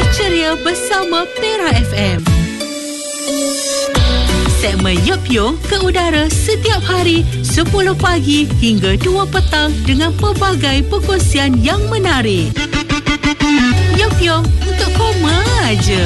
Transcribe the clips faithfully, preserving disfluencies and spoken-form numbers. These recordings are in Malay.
Ceria bersama Pera F M. Segmen Yup Yung ke udara setiap hari sepuluh pagi hingga dua petang dengan pelbagai perkongsian yang menarik. Yup Yung untuk koma aja.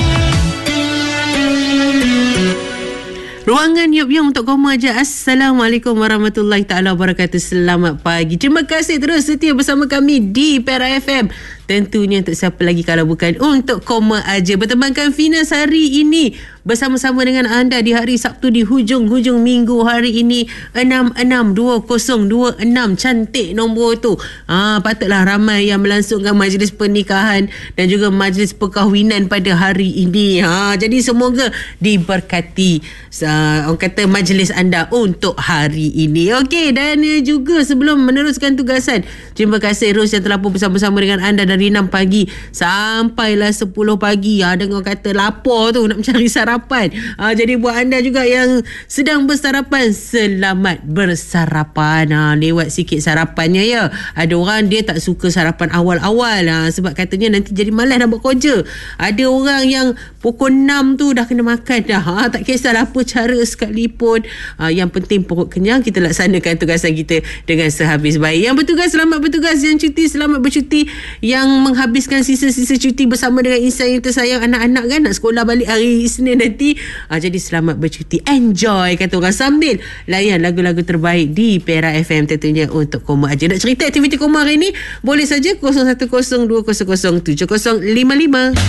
Ruangan Yup Yung untuk koma aja. Assalamualaikum warahmatullahi taala wabarakatuh. Selamat pagi. Terima kasih terus setia bersama kami di Pera F M. Tentunya untuk siapa lagi kalau bukan untuk koma aja. Bertemankan Finas hari ini bersama-sama dengan anda di hari Sabtu di hujung-hujung minggu hari ini enam enam dua kosong dua enam. Cantik nombor tu. Ah, patutlah ramai yang melangsungkan majlis pernikahan dan juga majlis perkahwinan pada hari ini. Ha, jadi semoga diberkati uh, orang kata majlis anda untuk hari ini. Okey, dan uh, juga sebelum meneruskan tugasan, terima kasih Ros yang telah pun bersama-sama dengan anda dari enam pagi sampailah sepuluh pagi. Ha, dengar kata lapar tu nak mencari sarapan. Ha, jadi buat anda juga yang sedang bersarapan, selamat bersarapan. Ha, lewat sikit sarapannya ya. Ada orang dia tak suka sarapan awal-awal. Ha, sebab katanya nanti jadi malas nak buat kerja. Ada orang yang pukul enam tu dah kena makan dah. Ha, tak kisahlah apa cara sekalipun. Ha, yang penting perut kenyang, kita laksanakan tugasan kita dengan sehabis baik. Yang bertugas selamat bertugas, yang cuti selamat bercuti, yang menghabiskan sisa-sisa cuti bersama dengan insan yang tersayang, anak-anak kan nak sekolah balik hari Isnin nanti. Ha, jadi selamat bercuti, enjoy kata orang, sambil layan lagu-lagu terbaik di Pera F M tentunya untuk koma aja. Nak cerita aktiviti koma hari ni boleh saja kosong satu kosong dua kosong kosong tujuh kosong lima lima.